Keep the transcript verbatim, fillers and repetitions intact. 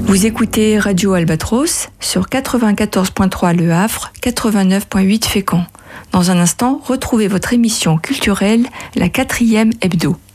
Vous écoutez Radio Albatros sur quatre-vingt-quatorze virgule trois Le Havre, quatre-vingt-neuf virgule huit Fécamp. Dans un instant, retrouvez votre émission culturelle, la quatrième hebdo.